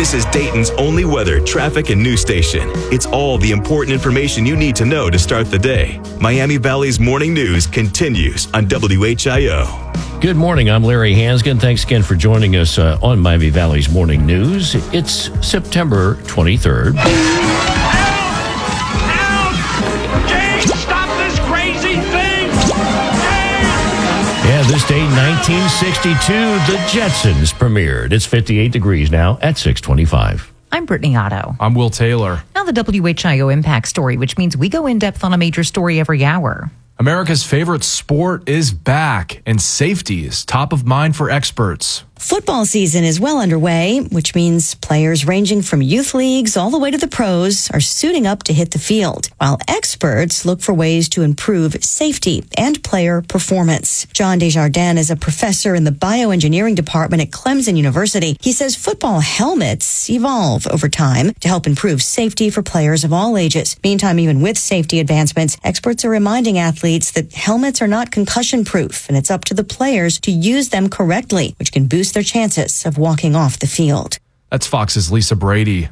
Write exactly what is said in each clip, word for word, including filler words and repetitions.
This is Dayton's only weather, traffic, and news station. It's all the important information you need to know to start the day. Miami Valley's Morning News continues on W H I O. Good morning. I'm Larry Hansgen. Thanks again for joining us uh, on Miami Valley's Morning News. It's September twenty-third. Yeah, this day, nineteen sixty-two, the Jetsons premiered. It's fifty-eight degrees now at six twenty-five. I'm Brittany Otto. I'm Will Taylor. Now the W H I O Impact Story, which means we go in-depth on a major story every hour. America's favorite sport is back, and safety is top of mind for experts. Football season is well underway, which means players ranging from youth leagues all the way to the pros are suiting up to hit the field, while experts look for ways to improve safety and player performance. John Desjardins is a professor in the bioengineering department at Clemson University. He says football helmets evolve over time to help improve safety for players of all ages. Meantime, even with safety advancements, experts are reminding athletes that helmets are not concussion-proof, and it's up to the players to use them correctly, which can boost their chances of walking off the field. That's Fox's Lisa Brady.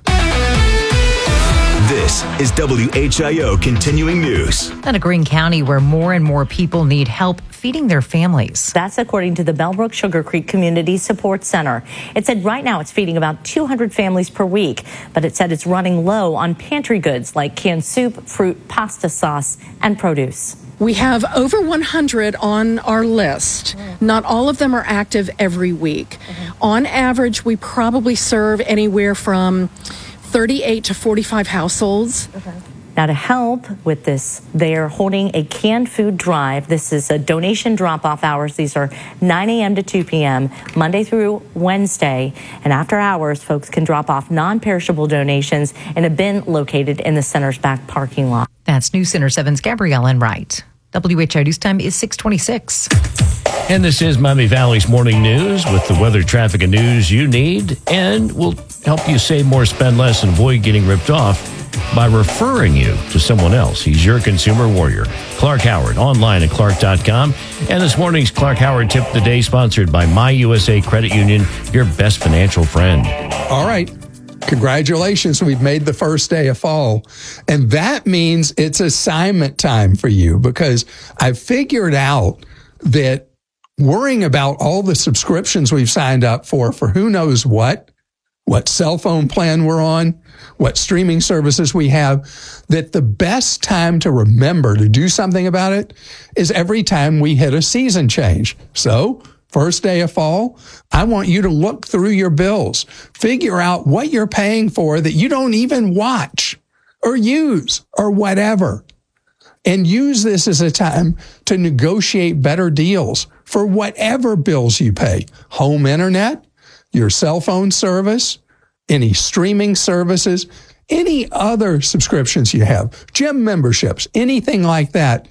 This is W H I O Continuing News. And a Greene County where more and more people need help feeding their families. That's according to the Bellbrook Sugar Creek Community Support Center. It said right now it's feeding about two hundred families per week, but it said it's running low on pantry goods like canned soup, fruit, pasta sauce, and produce. We have over one hundred on our list. Not all of them are active every week. Mm-hmm. On average, we probably serve anywhere from thirty-eight to forty-five households. Okay. Now, to help with this, they're holding a canned food drive. This is a donation drop-off hours. These are nine a.m. to two p.m., Monday through Wednesday. And after hours, folks can drop off non-perishable donations in a bin located in the center's back parking lot. That's News Center seven's Gabrielle Enright. W H I O News Time is six twenty-six. And this is Miami Valley's Morning News with the weather, traffic, and news you need. And we'll help you save more, spend less, and avoid getting ripped off by referring you to someone else. He's your consumer warrior, Clark Howard, online at clark dot com. And this morning's Clark Howard Tip of the Day, sponsored by My U S A Credit Union, your best financial friend. All right. Congratulations, we've made the first day of fall. And that means it's assignment time for you, because I've figured out that worrying about all the subscriptions we've signed up for, for who knows what, what cell phone plan we're on, what streaming services we have, that the best time to remember to do something about it is every time we hit a season change. So, first day of fall, I want you to look through your bills, figure out what you're paying for that you don't even watch or use or whatever, and use this as a time to negotiate better deals for whatever bills you pay. Home internet, your cell phone service, any streaming services, any other subscriptions you have, gym memberships, anything like that.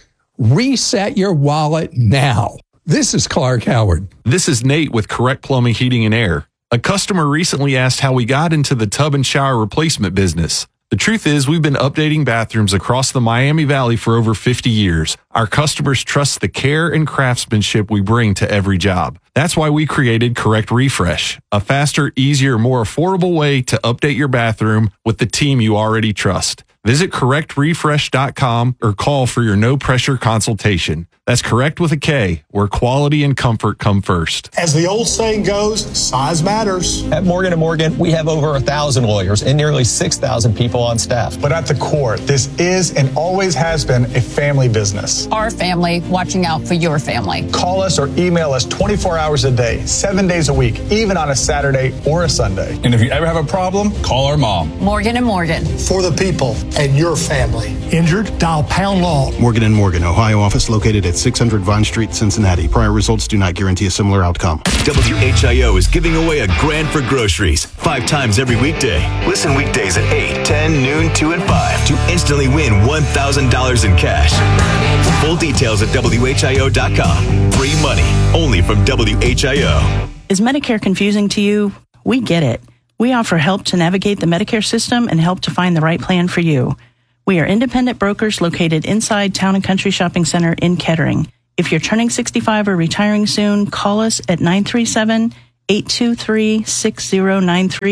Reset your wallet now. This is Clark Howard. This is Nate with Correct Plumbing, Heating, and Air. A customer recently asked how we got into the tub and shower replacement business. The truth is, we've been updating bathrooms across the Miami Valley for over fifty years. Our customers trust the care and craftsmanship we bring to every job. That's why we created Correct Refresh, a faster, easier, more affordable way to update your bathroom with the team you already trust. Visit correct refresh dot com or call for your no-pressure consultation. That's Correct with a K, where quality and comfort come first. As the old saying goes, size matters. At Morgan and Morgan, we have over one thousand lawyers and nearly six thousand people on staff. But at the core, this is and always has been a family business. Our family watching out for your family. Call us or email us twenty-four hours a day, seven days a week, even on a Saturday or a Sunday. And if you ever have a problem, call our mom. Morgan and Morgan. For the people and your family. Injured? Dial pound law. Morgan and Morgan, Ohio office located at six hundred Vine Street, Cincinnati. Prior results do not guarantee a similar outcome. W H I O is giving away a grand for groceries five times every weekday. Listen weekdays at eight, ten, noon, two, and five to instantly win one thousand dollars in cash. Full details at W H I O dot com. Free money only from W H I O. Is Medicare confusing to you? We get it. We offer help to navigate the Medicare system and help to find the right plan for you. We are independent brokers located inside Town and Country Shopping Center in Kettering. If you're turning sixty-five or retiring soon, call us at nine three seven, eight two three, six zero nine three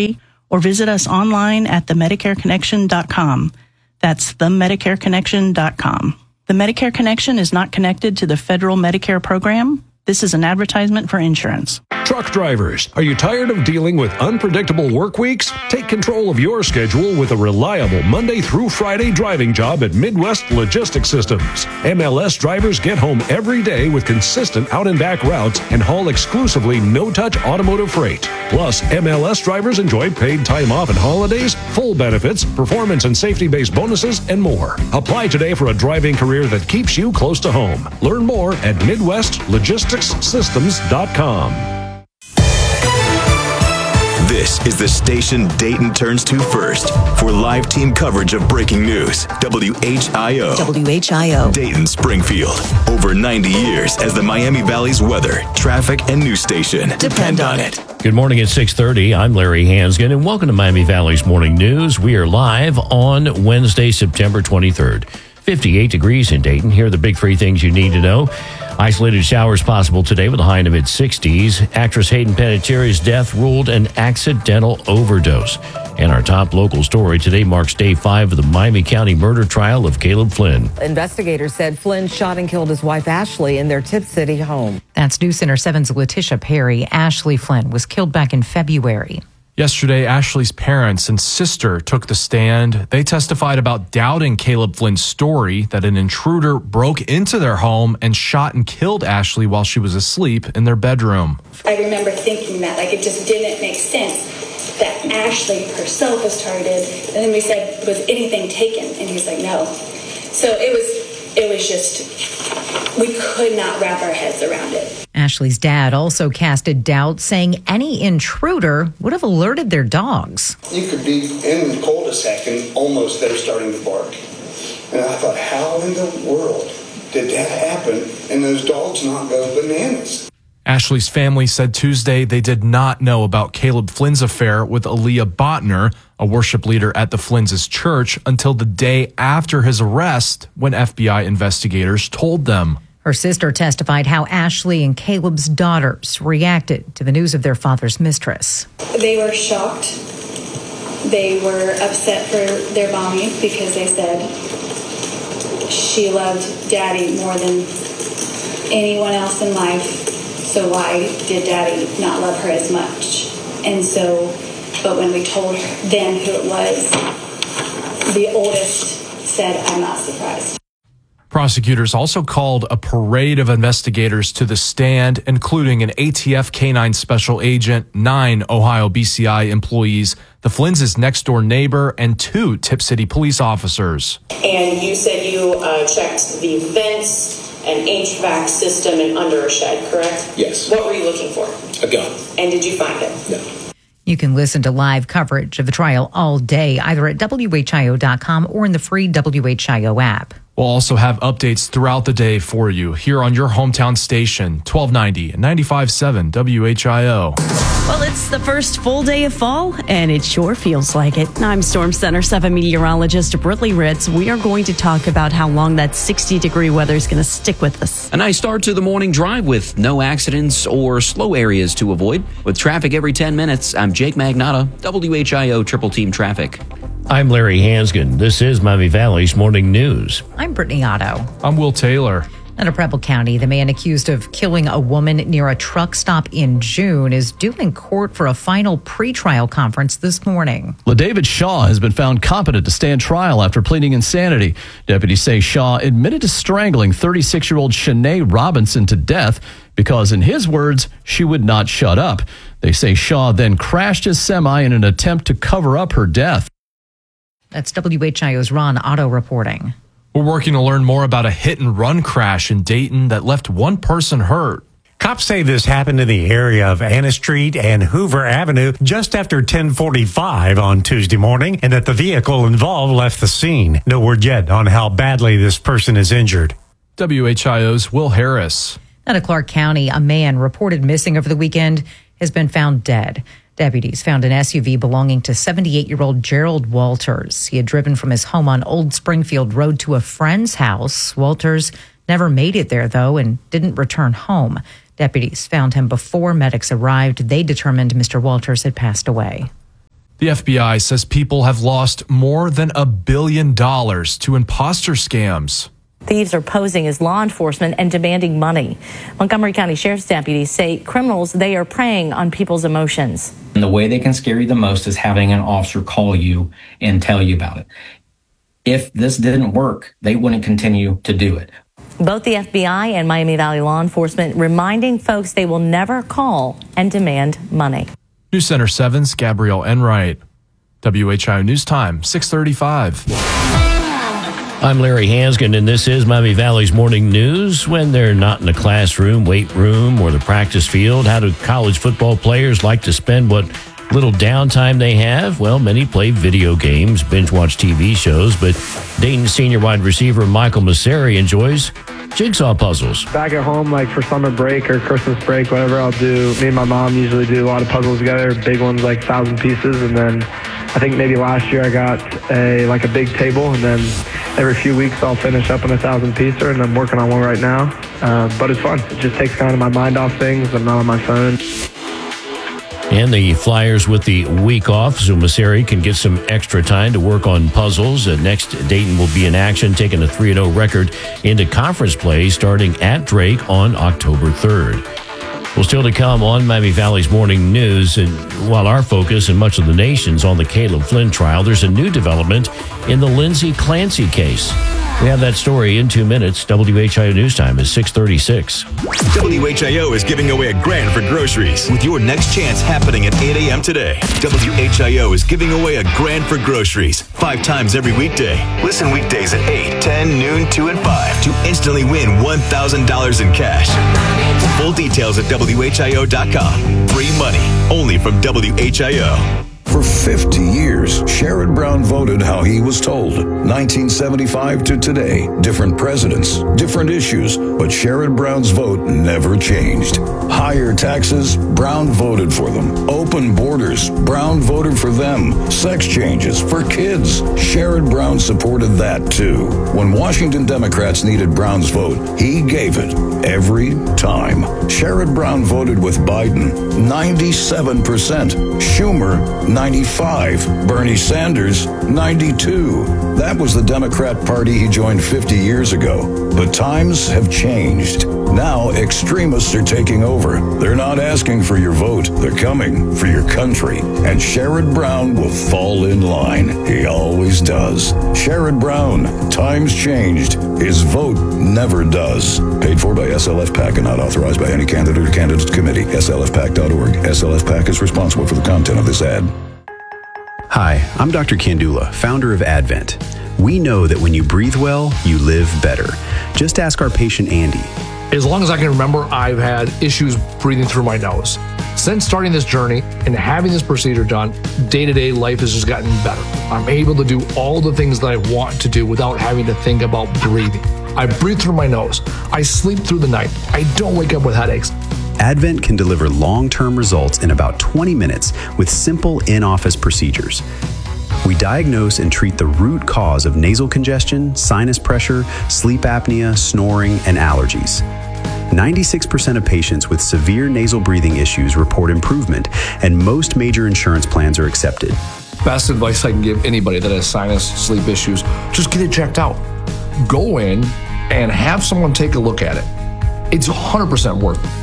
or visit us online at the medicare connection dot com. That's the medicare connection dot com. The Medicare Connection is not connected to the federal Medicare program. This is an advertisement for insurance. Truck drivers, are you tired of dealing with unpredictable work weeks? Take control of your schedule with a reliable Monday through Friday driving job at Midwest Logistics Systems. M L S drivers get home every day with consistent out and back routes and haul exclusively no-touch automotive freight. Plus, M L S drivers enjoy paid time off and holidays, full benefits, performance and safety-based bonuses, and more. Apply today for a driving career that keeps you close to home. Learn more at midwest logistics systems dot com. This is the station Dayton turns to first for live team coverage of breaking news. W H I O. W H I O. Dayton Springfield. Over ninety years as the Miami Valley's weather, traffic, and news station. Depend on it. Good morning at six thirty. I'm Larry Hansgen, and welcome to Miami Valley's Morning News. We are live on Wednesday, September twenty-third. fifty-eight degrees in Dayton. Here are the big three things you need to know. Isolated showers possible today with a high in the mid-sixties. Actress Hayden Panettiere's death ruled an accidental overdose. And our top local story today marks day five of the Miami County murder trial of Caleb Flynn. Investigators said Flynn shot and killed his wife Ashley in their Tip City home. That's News Center seven's Letitia Perry. Ashley Flynn was killed back in February. Yesterday, Ashley's parents and sister took the stand. They testified about doubting Caleb Flynn's story that an intruder broke into their home and shot and killed Ashley while she was asleep in their bedroom. I remember thinking that, like, it just didn't make sense that Ashley herself was targeted. And then we said, was anything taken? And he's like, no. So it was, it was just, we could not wrap our heads around it. Ashley's dad also casted doubt, saying any intruder would have alerted their dogs. You could be in the cul-de-sac and almost they're starting to bark. And I thought, how in the world did that happen and those dogs not go bananas? Ashley's family said Tuesday they did not know about Caleb Flynn's affair with Aaliyah Botner, a worship leader at the Flynn's church, until the day after his arrest when F B I investigators told them. Her sister testified how Ashley and Caleb's daughters reacted to the news of their father's mistress. They were shocked. They were upset for their mommy because they said she loved Daddy more than anyone else in life. So why did Daddy not love her as much? And so, but when we told them who it was, the oldest said, I'm not surprised. Prosecutors also called a parade of investigators to the stand, including an A T F K nine special agent, nine Ohio B C I employees, the Flynn's next-door neighbor, and two Tip City police officers. And you said you uh, checked the vents and H V A C system and under a shed, correct? Yes. What were you looking for? A gun. And did you find it? No. You can listen to live coverage of the trial all day, either at W H I O dot com or in the free W H I O app. We'll also have updates throughout the day for you here on your hometown station, twelve ninety and ninety-five point seven W H I O. Well, it's the first full day of fall, and it sure feels like it. I'm Storm Center seven meteorologist Britley Ritz. We are going to talk about how long that sixty-degree weather is going to stick with us. A nice start to the morning drive with no accidents or slow areas to avoid. With traffic every ten minutes, I'm Jake Magnotta, W H I O Triple Team Traffic. I'm Larry Hansgen. This is Miami Valley's Morning News. I'm Brittany Otto. I'm Will Taylor. Out of Preble County, the man accused of killing a woman near a truck stop in June is due in court for a final pretrial conference this morning. LaDavid Shaw has been found competent to stand trial after pleading insanity. Deputies say Shaw admitted to strangling thirty-six-year-old Shanae Robinson to death because, in his words, she would not shut up. They say Shaw then crashed his semi in an attempt to cover up her death. That's W H I O's Ron Otto reporting. We're working to learn more about a hit-and-run crash in Dayton that left one person hurt. Cops say this happened in the area of Anna Street and Hoover Avenue just after ten forty-five on Tuesday morning, and that the vehicle involved left the scene. No word yet on how badly this person is injured. W H I O's Will Harris. Out of Clark County, a man reported missing over the weekend has been found dead. Deputies found an S U V belonging to seventy-eight-year-old Gerald Walters. He had driven from his home on Old Springfield Road to a friend's house. Walters never made it there, though, and didn't return home. Deputies found him before medics arrived. They determined Mister Walters had passed away. The F B I says people have lost more than a billion dollars to imposter scams. Thieves are posing as law enforcement and demanding money. Montgomery County Sheriff's deputies say criminals, they are preying on people's emotions. And the way they can scare you the most is having an officer call you and tell you about it. If this didn't work, they wouldn't continue to do it. Both the F B I and Miami Valley law enforcement reminding folks they will never call and demand money. News Center seven's Gabrielle Enright. W H I O News Time, six thirty-five. I'm Larry Hansgen, and this is Miami Valley's Morning News. When they're not in the classroom, weight room, or the practice field, how do college football players like to spend what little downtime they have? Well, many play video games, binge watch T V shows, but Dayton senior wide receiver Michael Masseri enjoys jigsaw puzzles. Back at home, like for summer break or Christmas break, whatever I'll do, me and my mom usually do a lot of puzzles together, big ones like thousand pieces, and then I think maybe last year I got a like a big table, and then every few weeks I'll finish up on a thousand piecer, and I'm working on one right now. Uh, but it's fun. It just takes kind of my mind off things. I'm not on my phone. And the Flyers with the week off, so Masseri can get some extra time to work on puzzles. Uh, next, Dayton will be in action, taking a three and oh record into conference play starting at Drake on October third. Well, still to come on Miami Valley's Morning News, and while our focus and much of the nation's on the Caleb Flynn trial, there's a new development in the Lindsay Clancy case. We have that story in two minutes. W H I O News Time is six thirty-six. W H I O is giving away a grand for groceries with your next chance happening at eight a.m. today. W H I O is giving away a grand for groceries five times every weekday. Listen weekdays at eight, ten, noon, two, and five to instantly win one thousand dollars in cash. Full details at W H I O dot com. Free money only from W H I O. For fifty years, Sherrod Brown voted how he was told. nineteen seventy-five to today, different presidents, different issues, but Sherrod Brown's vote never changed. Higher taxes, Brown voted for them. Open borders, Brown voted for them. Sex changes for kids, Sherrod Brown supported that too. When Washington Democrats needed Brown's vote, he gave it every time. Sherrod Brown voted with Biden, ninety-seven percent. Schumer, ninety-five. Bernie Sanders, ninety-two. That was the Democrat Party he joined fifty years ago. But times have changed. Now extremists are taking over. They're not asking for your vote. They're coming for your country. And Sherrod Brown will fall in line. He always does. Sherrod Brown, times changed. His vote never does. Paid for by S L F PAC and not authorized by any candidate or candidate committee. S L F PAC dot org. S L F PAC is responsible for the content of this ad. Hi, I'm Doctor Kandula, founder of Advent. We know that when you breathe well, you live better. Just ask our patient Andy. As long as I can remember, I've had issues breathing through my nose. Since starting this journey and having this procedure done, day-to-day life has just gotten better. I'm able to do all the things that I want to do without having to think about breathing. I breathe through my nose. I sleep through the night. I don't wake up with headaches. Advent can deliver long-term results in about twenty minutes with simple in-office procedures. We diagnose and treat the root cause of nasal congestion, sinus pressure, sleep apnea, snoring, and allergies. ninety-six percent of patients with severe nasal breathing issues report improvement, and most major insurance plans are accepted. Best advice I can give anybody that has sinus, sleep issues, just get it checked out. Go in and have someone take a look at it. It's one hundred percent worth it.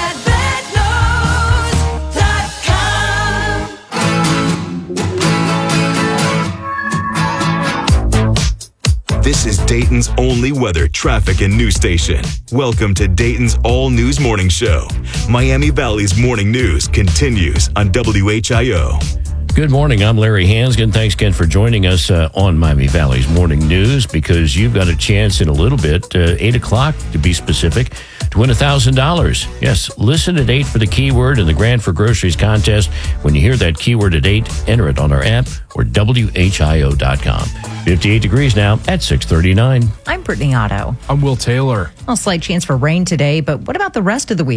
This is Dayton's only weather, traffic, and news station. Welcome to Dayton's All News Morning Show. Miami Valley's Morning News continues on W H I O. Good morning. I'm Larry Hansgen. Thanks again for joining us uh, on Miami Valley's Morning News, because you've got a chance in a little bit, uh, eight o'clock to be specific, to win one thousand dollars. Yes, listen at eight for the keyword in the Grand for Groceries contest. When you hear that keyword at eight, enter it on our app or W H I O dot com. fifty-eight degrees now at six thirty-nine. I'm Brittany Otto. I'm Will Taylor. A slight chance for rain today, but what about the rest of the week?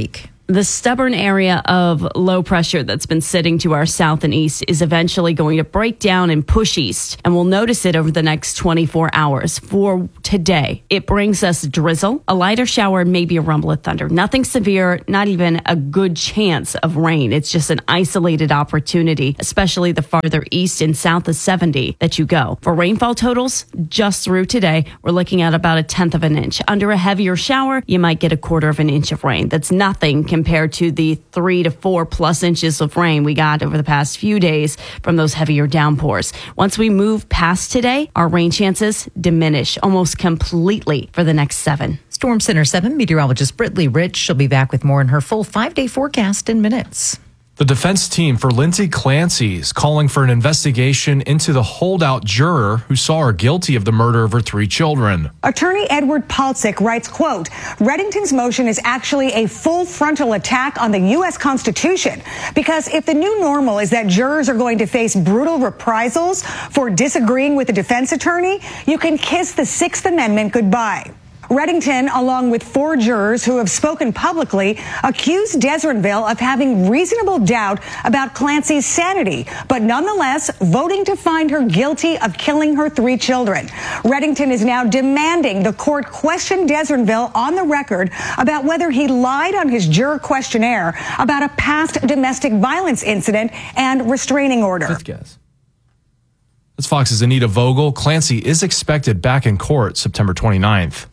The stubborn area of low pressure that's been sitting to our south and east is eventually going to break down and push east, and we'll notice it over the next twenty-four hours. For today, it brings us drizzle, a lighter shower, maybe a rumble of thunder. Nothing severe, not even a good chance of rain. It's just an isolated opportunity, especially the farther east and south of seventy that you go. For rainfall totals, just through today, we're looking at about a tenth of an inch. Under a heavier shower, you might get a quarter of an inch of rain. That's nothing compared to the three to four plus inches of rain we got over the past few days from those heavier downpours. Once we move past today, our rain chances diminish almost completely for the next seven. Storm Center seven meteorologist Brittany Rich. She'll be back with more in her full five-day forecast in minutes. The defense team for Lindsay Clancy is calling for an investigation into the holdout juror who saw her guilty of the murder of her three children. Attorney Edward Palcic writes, quote, Reddington's motion is actually a full frontal attack on the U S Constitution, because if the new normal is that jurors are going to face brutal reprisals for disagreeing with a defense attorney, you can kiss the Sixth Amendment goodbye. Reddington, along with four jurors who have spoken publicly, accused Deseronville of having reasonable doubt about Clancy's sanity, but nonetheless voting to find her guilty of killing her three children. Reddington is now demanding the court question Deseronville on the record about whether he lied on his juror questionnaire about a past domestic violence incident and restraining order. Fifth guess. That's Fox's Anita Vogel. Clancy is expected back in court September twenty-ninth.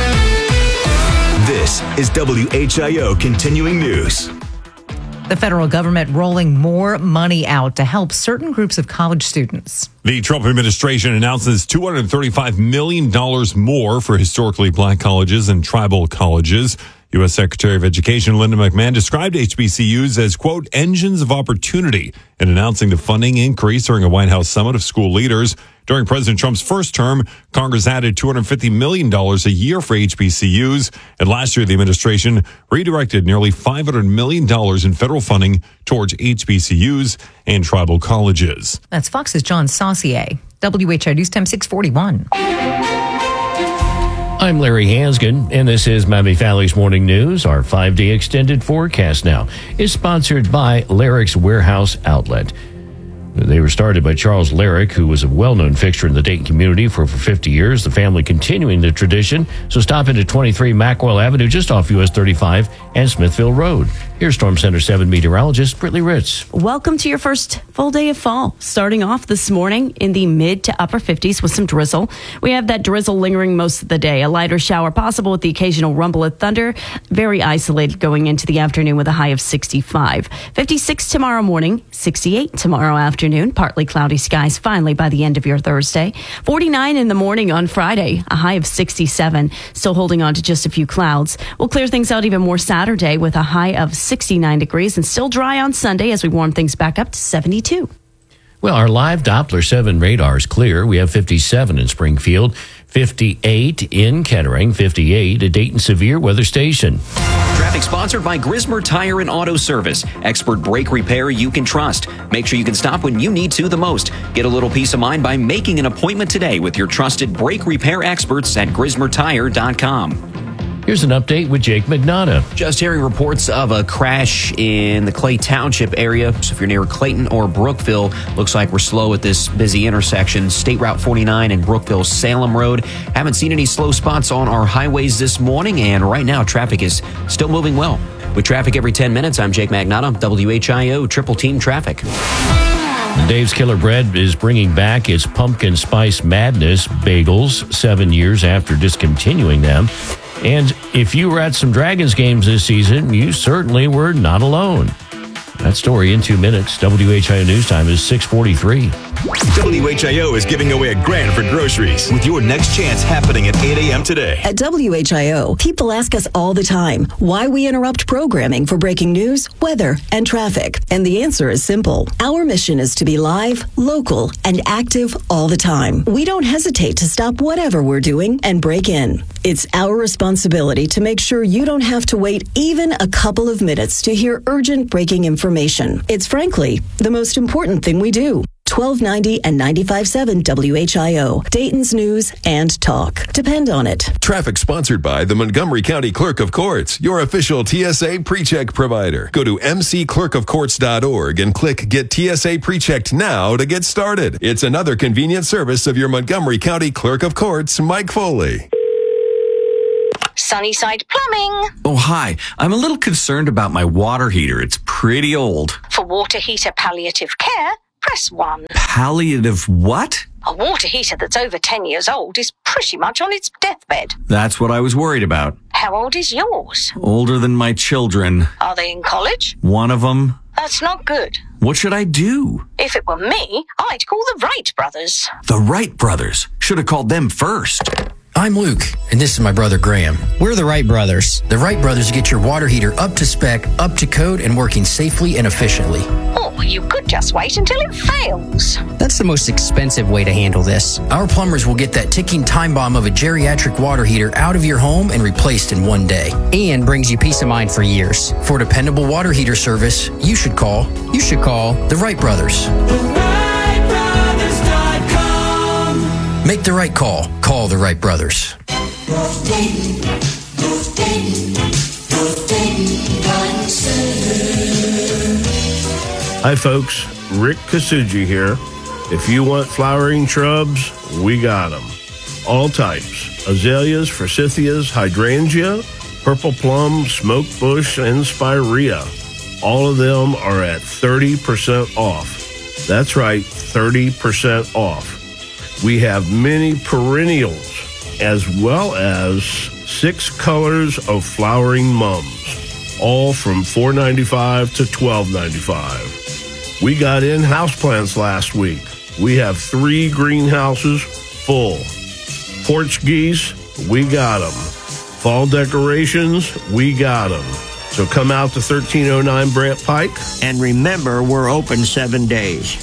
This is W H I O Continuing News. The federal government rolling more money out to help certain groups of college students. The Trump administration announces two hundred thirty-five million dollars more for historically black colleges and tribal colleges. U S Secretary of Education Linda McMahon described H B C Us as, quote, engines of opportunity in announcing the funding increase during a White House summit of school leaders. During President Trump's first term, Congress added two hundred fifty million dollars a year for H B C Us. And last year, the administration redirected nearly five hundred million dollars in federal funding towards H B C Us and tribal colleges. That's Fox's John Saucier. W H I O News Time six forty-one. I'm Larry Hansgen, and this is Miami Valley's Morning News. Our five-day extended forecast now is sponsored by Larrick's Warehouse Outlet. They were started by Charles Larrick, who was a well-known fixture in the Dayton community for over fifty years, the family continuing the tradition. So stop into twenty-three Mackwell Avenue, just off U S thirty-five and Smithville Road. Here's Storm Center seven meteorologist Brittany Ritz. Welcome to your first full day of fall. Starting off this morning in the mid to upper fifties with some drizzle. We have that drizzle lingering most of the day. A lighter shower possible with the occasional rumble of thunder. Very isolated going into the afternoon with a high of sixty-five. fifty-six tomorrow morning, sixty-eight tomorrow afternoon. Partly cloudy skies finally by the end of your Thursday. forty-nine in the morning on Friday, a high of sixty-seven. Still holding on to just a few clouds. We'll clear things out even more Saturday with a high of sixty-nine degrees and still dry on Sunday as we warm things back up to seventy-two. Well, our live Doppler seven radar is clear. We have fifty-seven in Springfield, fifty-eight in Kettering, fifty-eight at Dayton Severe Weather Station. Traffic sponsored by Grismer Tire and Auto Service. Expert brake repair you can trust. Make sure you can stop when you need to the most. Get a little peace of mind by making an appointment today with your trusted brake repair experts at grismer tire dot com. Here's an update with Jake Magnotta. Just hearing reports of a crash in the Clay Township area. So if you're near Clayton or Brookville, looks like we're slow at this busy intersection. State Route forty-nine and Brookville-Salem Road. Haven't seen any slow spots on our highways this morning, and right now traffic is still moving well. With traffic every ten minutes, I'm Jake Magnotta, W H I O Triple Team Traffic. Dave's Killer Bread is bringing back its Pumpkin Spice Madness bagels seven years after discontinuing them. And if you were at some Dragons games this season, you certainly were not alone. That story in two minutes. W H I O News Time is six forty-three. W H I O is giving away a grand for groceries with your next chance happening at eight a.m. today. At W H I O, people ask us all the time why we interrupt programming for breaking news, weather, and traffic. And the answer is simple. Our mission is to be live, local, and active all the time. We don't hesitate to stop whatever we're doing and break in. It's our responsibility to make sure you don't have to wait even a couple of minutes to hear urgent breaking information. It's frankly the most important thing we do. twelve ninety and ninety-five point seven W H I O. Dayton's News and Talk. Depend on it. Traffic sponsored by the Montgomery County Clerk of Courts, your official T S A pre-check provider. Go to m c clerk of courts dot org and click Get T S A Pre-Checked Now to get started. It's another convenient service of your Montgomery County Clerk of Courts, Mike Foley. Sunnyside Plumbing. Oh, hi. I'm a little concerned about my water heater. It's pretty old. For water heater palliative care, press one. Palliative what? A water heater that's over ten years old is pretty much on its deathbed. That's what I was worried about. How old is yours? Older than my children. Are they in college? One of them. That's not good. What should I do? If it were me, I'd call the Wright brothers. The Wright brothers. Should have called them first. I'm Luke, and this is my brother Graham. We're the Wright brothers. The Wright brothers get your water heater up to spec, up to code, and working safely and efficiently. Or you could just wait until it fails. That's the most expensive way to handle this. Our plumbers will get that ticking time bomb of a geriatric water heater out of your home and replaced in one day. And brings you peace of mind for years. For dependable water heater service, you should call, you should call the Wright brothers. Make the right call. Call the Wright brothers. Hi, folks. Rick Kasuji here. If you want flowering shrubs, we got them. All types. Azaleas, forsythias, hydrangea, purple plum, smoke bush, and spirea. All of them are at thirty percent off. That's right, thirty percent off. We have many perennials, as well as six colors of flowering mums, all from four ninety-five to twelve ninety-five. We got in houseplants last week. We have three greenhouses full. Porch geese, we got them. Fall decorations, we got them. So come out to thirteen oh nine Brant Pike. And remember, we're open seven days.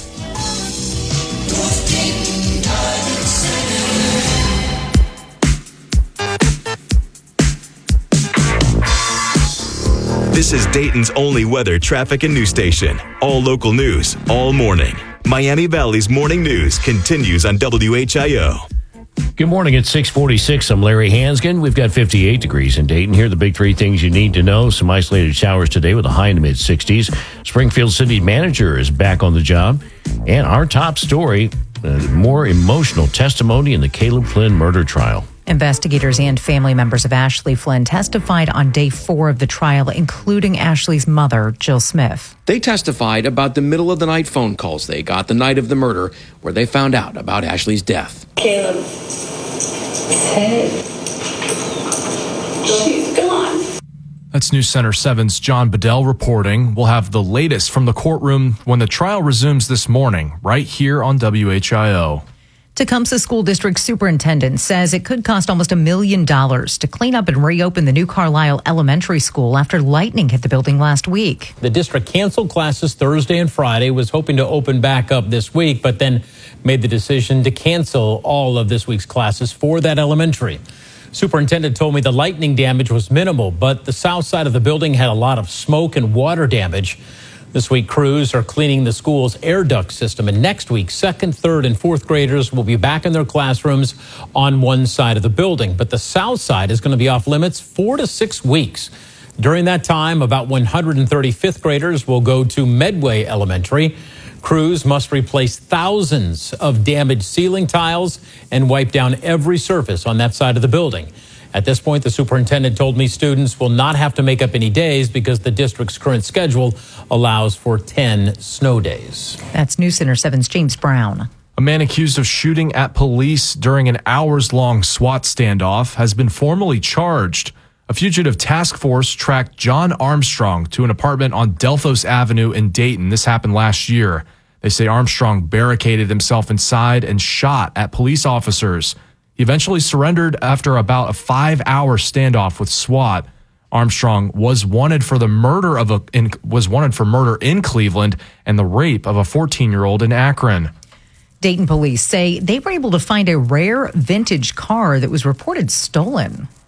This is Dayton's only weather, traffic, and news station. All local news, all morning. Miami Valley's morning news continues on W H I O. Good morning. It's six forty-six. I'm Larry Hansgen. We've got fifty-eight degrees in Dayton. Here are the big three things you need to know. Some isolated showers today with a high in the mid-sixties. Springfield City Manager is back on the job. And our top story, uh, more emotional testimony in the Caleb Flynn murder trial. Investigators and family members of Ashley Flynn testified on day four of the trial, including Ashley's mother, Jill Smith. They testified about the middle of the night phone calls they got the night of the murder, where they found out about Ashley's death. Caleb said she's gone. That's News Center seven's John Bedell reporting. We'll have the latest from the courtroom when the trial resumes this morning, right here on W H I O. Tecumseh School District Superintendent says it could cost almost a million dollars to clean up and reopen the new Carlisle Elementary School after lightning hit the building last week. The district canceled classes Thursday and Friday, was hoping to open back up this week, but then made the decision to cancel all of this week's classes for that elementary. Superintendent told me the lightning damage was minimal, but the south side of the building had a lot of smoke and water damage. This week, crews are cleaning the school's air duct system, and next week, second, third, and fourth graders will be back in their classrooms on one side of the building. But the south side is going to be off limits four to six weeks. During that time, about one hundred thirty fifth graders will go to Medway Elementary. Crews must replace thousands of damaged ceiling tiles and wipe down every surface on that side of the building. At this point, the superintendent told me students will not have to make up any days because the district's current schedule allows for ten snow days. That's News Center seven's James Brown. A man accused of shooting at police during an hours-long SWAT standoff has been formally charged. A fugitive task force tracked John Armstrong to an apartment on Delphos Avenue in Dayton. This happened last year. They say Armstrong barricaded himself inside and shot at police officers. He eventually surrendered after about a five-hour standoff with SWAT. Armstrong was wanted for the murder of a in, was wanted for murder in Cleveland and the rape of a fourteen-year-old in Akron. Dayton police say they were able to find a rare vintage car that was reported stolen.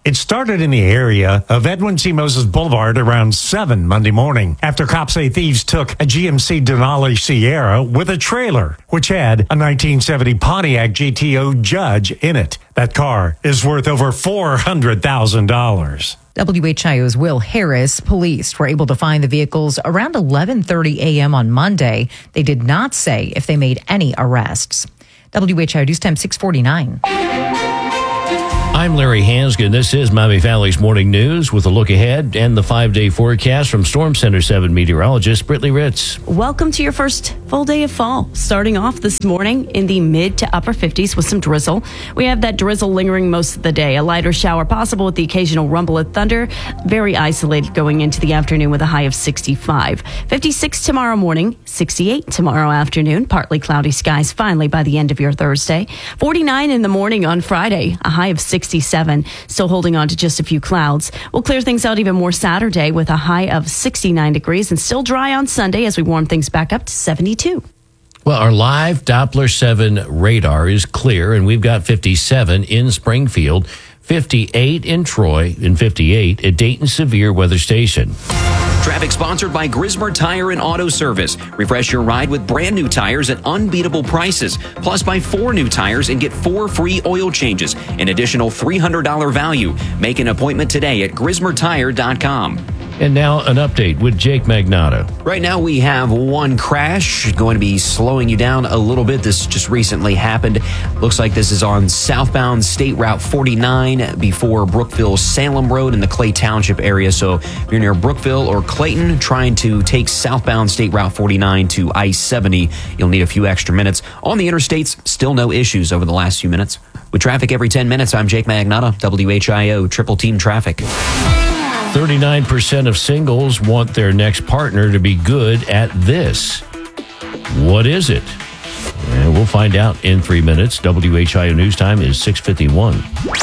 It started in the area of Edwin C. Moses Boulevard around seven Monday morning after cops say thieves took a G M C Denali Sierra with a trailer, which had a nineteen seventy Pontiac G T O Judge in it. That car is worth over four hundred thousand dollars. W H I O's Will Harris. Police were able to find the vehicles around eleven thirty a.m. on Monday. They did not say if they made any arrests. W H I O News Time six forty-nine. I'm Larry Hansgen. This is Miami Valley's Morning News with a look ahead and the five-day forecast from Storm Center seven meteorologist Brittany Ritz. Welcome to your first full day of fall. Starting off this morning in the mid to upper fifties with some drizzle. We have that drizzle lingering most of the day. A lighter shower possible with the occasional rumble of thunder. Very isolated going into the afternoon with a high of sixty-five. fifty-six tomorrow morning, sixty-eight tomorrow afternoon. Partly cloudy skies finally by the end of your Thursday. forty-nine in the morning on Friday, a high of sixty-seven. Still holding on to just a few clouds. We'll clear things out even more Saturday with a high of sixty-nine degrees and still dry on Sunday as we warm things back up to seventy-two. Well, our live Doppler seven radar is clear, and we've got fifty-seven in Springfield, fifty-eight in Troy, and fifty-eight at Dayton Severe Weather Station. Traffic sponsored by Grismer Tire and Auto Service. Refresh your ride with brand new tires at unbeatable prices. Plus, buy four new tires and get four free oil changes. An additional three hundred dollars value. Make an appointment today at grismer tire dot com. And now an update with Jake Magnato. Right now we have one crash going to be slowing you down a little bit. This just recently happened. Looks like this is on southbound State Route forty-nine before Brookville Salem Road in the Clay Township area. So if you're near Brookville or Clayton trying to take southbound State Route forty-nine to I seventy, you'll need a few extra minutes. On the interstates, still no issues over the last few minutes. With traffic every ten minutes, I'm Jake Magnato, W H I O Triple Team Traffic. thirty-nine percent of singles want their next partner to be good at this. What is it? And we'll find out in three minutes. W H I O News Time is six fifty-one.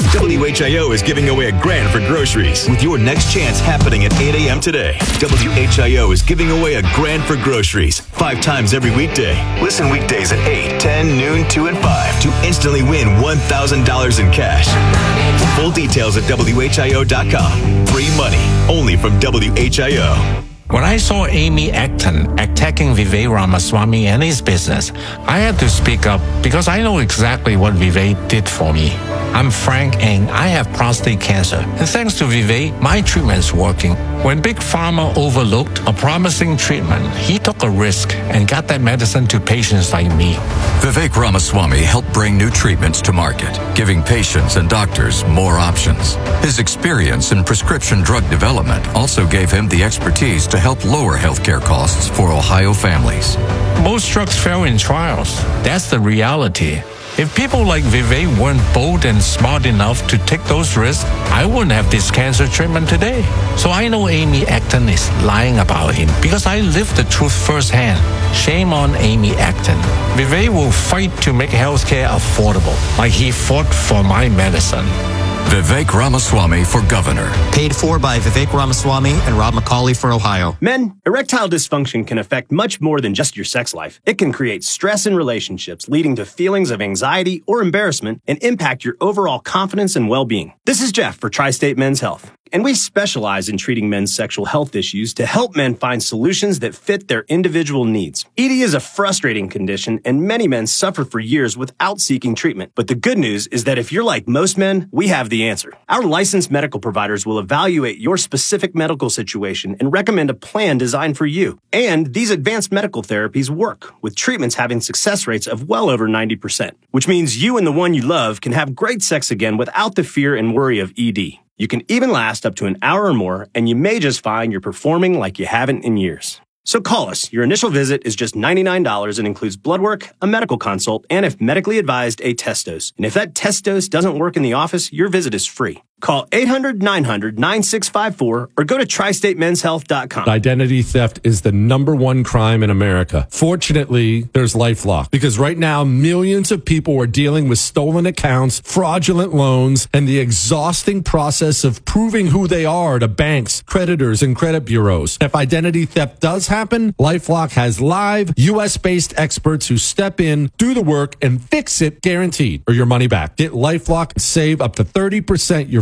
W H I O is giving away a grand for groceries with your next chance happening at eight a.m. today. W H I O is giving away a grand for groceries five times every weekday. Listen weekdays at eight, ten, noon, two, and five to instantly win one thousand dollars in cash. Full details at W H I O dot com. Free money only from W H I O. When I saw Amy Acton attacking Vivek Ramaswamy and his business, I had to speak up because I know exactly what Vivek did for me. I'm Frank and I have prostate cancer. And thanks to Vivek, my treatment's working. When Big Pharma overlooked a promising treatment, he took a risk and got that medicine to patients like me. Vivek Ramaswamy helped bring new treatments to market, giving patients and doctors more options. His experience in prescription drug development also gave him the expertise to help lower healthcare costs for Ohio families. Most drugs fail in trials. That's the reality. If people like Vivek weren't bold and smart enough to take those risks, I wouldn't have this cancer treatment today. So I know Amy Acton is lying about him because I lived the truth firsthand. Shame on Amy Acton. Vivek will fight to make healthcare affordable, like he fought for my medicine. Vivek Ramaswamy for governor. Paid for by Vivek Ramaswamy and Rob McCauley for Ohio. Men, erectile dysfunction can affect much more than just your sex life. It can create stress in relationships, leading to feelings of anxiety or embarrassment, and impact your overall confidence and well-being. This is Jeff for Tri-State Men's Health. And we specialize in treating men's sexual health issues to help men find solutions that fit their individual needs. E D is a frustrating condition, and many men suffer for years without seeking treatment. But the good news is that if you're like most men, we have the answer. Our licensed medical providers will evaluate your specific medical situation and recommend a plan designed for you. And these advanced medical therapies work, with treatments having success rates of well over ninety percent, which means you and the one you love can have great sex again without the fear and worry of E D. You can even last up to an hour or more, and you may just find you're performing like you haven't in years. So call us. Your initial visit is just ninety-nine dollars and includes blood work, a medical consult, and if medically advised, a test dose. And if that test dose doesn't work in the office, your visit is free. Call eight hundred, nine hundred, nine six five four or go to tri state men's health dot com. Identity theft is the number one crime in America. Fortunately, there's LifeLock, because right now millions of people are dealing with stolen accounts, fraudulent loans, and the exhausting process of proving who they are to banks, creditors, and credit bureaus. If identity theft does happen, LifeLock has live U S-based experts who step in, do the work, and fix it guaranteed, or your money back. Get LifeLock and save up to thirty percent your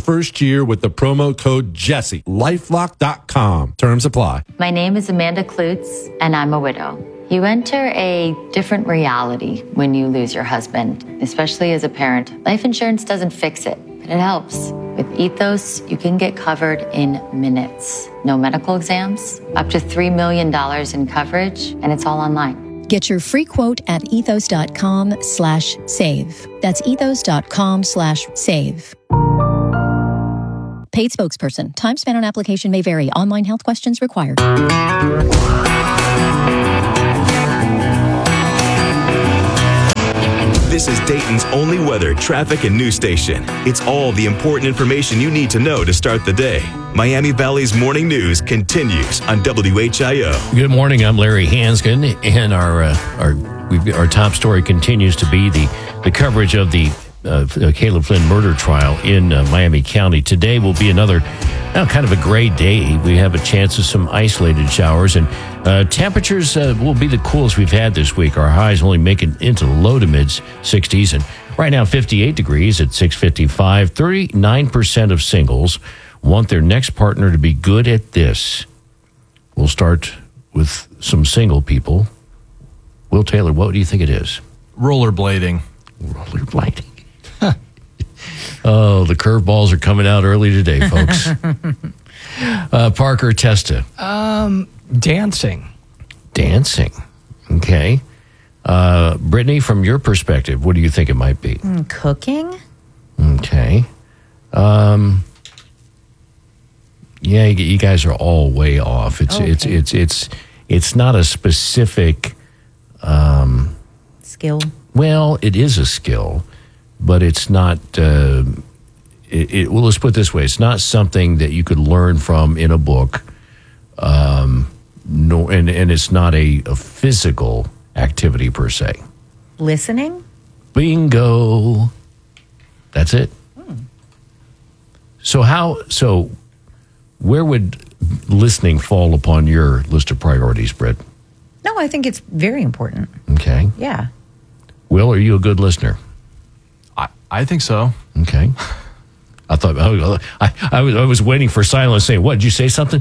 first year with the promo code Jesse. LifeLock dot com. Terms apply. My name is Amanda Klutz, and I'm a widow. You enter a different reality when you lose your husband, especially as a parent. Life insurance doesn't fix it, but it helps. With Ethos, you can get covered in minutes. No medical exams, up to three million dollars in coverage, and it's all online. Get your free quote at ethos.com slash save. That's ethos.com slash save. Paid spokesperson. Time spent on application may vary. Online health questions required. This is Dayton's only weather, traffic, and news station. It's all the important information you need to know to start the day. Miami Valley's morning news continues on W H I O. Good morning. I'm Larry Hanskin, and our uh, our we've, our top story continues to be the the coverage of the uh, Caleb Flynn murder trial in uh, Miami County. Today will be another uh, kind of a gray day. We have a chance of some isolated showers, and uh, temperatures uh, will be the coolest we've had this week. Our highs only make it into the low to mid sixties, and right now fifty-eight degrees at six fifty-five. thirty-nine percent of singles want their next partner to be good at this. We'll start with some single people. Will Taylor, what do you think it is? Rollerblading. Rollerblading. Oh, the curveballs are coming out early today, folks. uh, Parker Testa. Um, dancing. Dancing. Okay. Uh, Brittany, from your perspective, what do you think it might be? Mm, cooking? Okay. Um, yeah, you, you guys are all way off. It's Okay. it's it's it's it's not a specific um, Skill. well, it is a skill, but it's not. Uh, it, it, well, let's put it this way: it's not something that you could learn from in a book. Um, no, and and it's not a, a physical activity per se. Listening? Bingo. That's it. So how? So where would listening fall upon your list of priorities, Britt? No, I think it's very important. Okay. Yeah. Will, are you a good listener? I, I think so. Okay. I thought I, I, I, was, I was waiting for silence. Saying, "What did you say? Something?"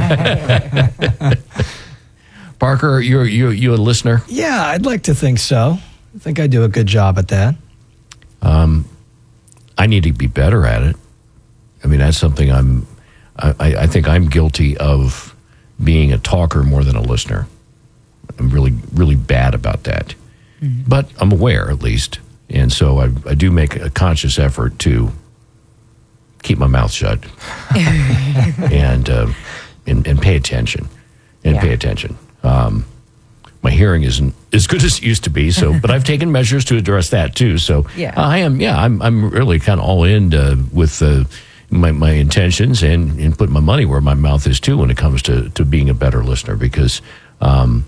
Parker, you're you you a listener? Yeah, I'd like to think so. I think I do a good job at that. Um, I need to be better at it. I mean, that's something I'm. I, I think I'm guilty of being a talker more than a listener. I'm really really bad about that, mm-hmm. but I'm aware at least, and so I, I do make a conscious effort to keep my mouth shut and, uh, and and pay attention and yeah. pay attention. Um, my hearing isn't as good as it used to be, so but I've taken measures to address that too. So yeah. uh, I am, yeah, I'm I'm really kind of all in uh, with uh, my my intentions and, and putting my money where my mouth is too when it comes to to being a better listener, because um,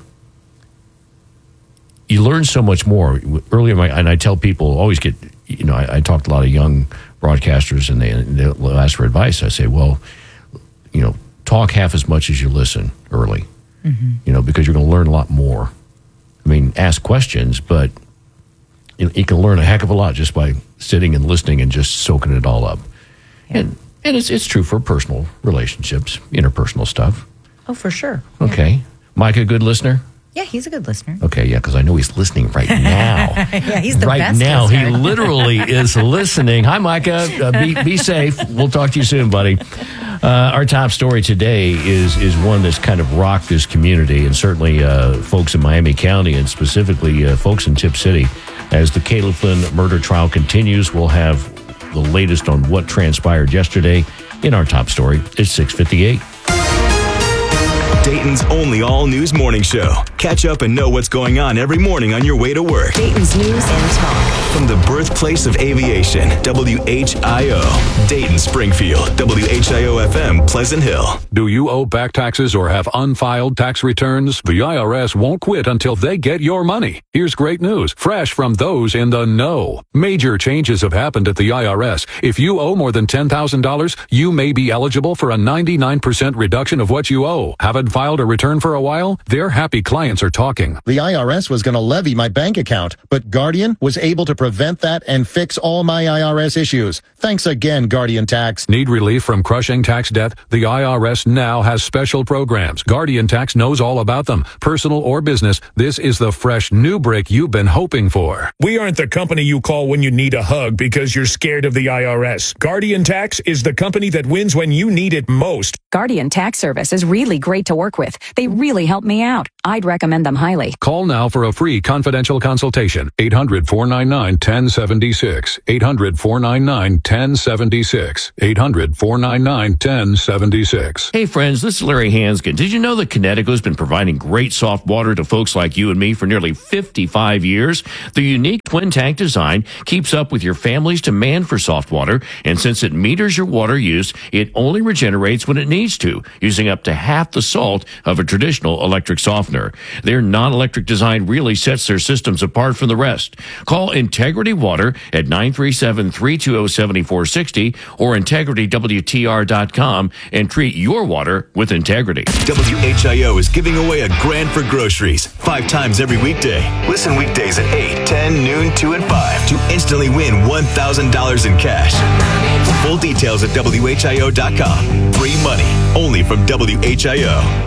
you learn so much more. Earlier, my, and I tell people always get, you know, I, I talk to a lot of young broadcasters and they they'll ask for advice. I say, well, you know, talk half as much as you listen early. Mm-hmm. You know, because you're going to learn a lot more. I mean, ask questions, but you, you can learn a heck of a lot just by sitting and listening and just soaking it all up. Yeah. And and it's it's true for personal relationships, interpersonal stuff. Oh, for sure. Okay. Yeah. Mike, a good listener? Yeah, he's a good listener. Okay, yeah, because I know he's listening right now. Yeah, he's the right best now, listener. he literally is listening. Hi, Micah. Uh, be, be safe. We'll talk to you soon, buddy. Uh, our top story today is is one that's kind of rocked this community, and certainly uh, folks in Miami County, and specifically uh, folks in Tip City. As the Caleb Flynn murder trial continues, we'll have the latest on what transpired yesterday in our top story. It's six fifty-eight. Dayton's only all-news morning show. Catch up and know what's going on every morning on your way to work. Dayton's News and Talk. From the birthplace of aviation, W H I O. Dayton, Springfield, W H I O F M, Pleasant Hill. Do you owe back taxes or have unfiled tax returns? The I R S won't quit until they get your money. Here's great news, fresh from those in the know. Major changes have happened at the I R S. If you owe more than ten thousand dollars, you may be eligible for a ninety-nine percent reduction of what you owe. Have advice Haven't filed a return for a while? Their happy clients are talking. The I R S was going to levy my bank account, but Guardian was able to prevent that and fix all my I R S issues. Thanks again, Guardian Tax. Need relief from crushing tax debt? The I R S now has special programs. Guardian Tax knows all about them. Personal or business, this is the fresh new break you've been hoping for. We aren't the company you call when you need a hug because you're scared of the I R S. Guardian Tax is the company that wins when you need it most. Guardian Tax Service is really great to work with. They really help me out. I'd recommend them highly. Call now for a free confidential consultation. eight hundred, four nine nine, one oh seven six. eight hundred, four nine nine, one oh seven six. eight hundred, four nine nine, one oh seven six. Hey friends, this is Larry Hanskin. Did you know that Kinetico's been providing great soft water to folks like you and me for nearly fifty-five years? The unique twin tank design keeps up with your family's demand for soft water, and since it meters your water use, it only regenerates when it needs to, using up to half the salt of a traditional electric softener. Their non-electric design really sets their systems apart from the rest. Call Integrity Water at nine three seven, three two zero, seven four six zero or integrity w t r dot com and treat your water with integrity. W H I O is giving away a grand for groceries five times every weekday. Listen weekdays at eight, ten, noon, two, and five to instantly win one thousand dollars in cash. Full details at W H I O dot com. Free money only from W H I O.